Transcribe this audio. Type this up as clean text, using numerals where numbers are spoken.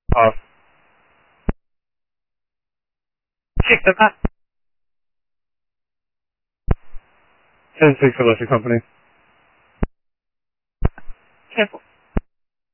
Off. Kick them out. 10-6 for Electric Company. Careful.